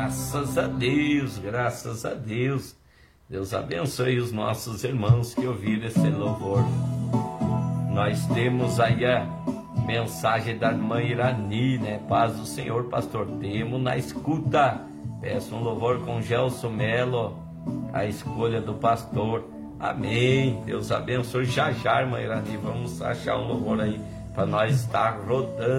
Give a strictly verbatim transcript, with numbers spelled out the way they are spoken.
Graças a Deus, graças a Deus. Deus abençoe os nossos irmãos que ouviram esse louvor. Nós temos aí a mensagem da irmã Irani, né? Paz do Senhor, pastor. Temos na escuta. Peço um louvor com Gelson Melo, a escolha do pastor. Amém. Deus abençoe. Já já, irmã Irani, vamos achar um louvor aí para nós estar rodando.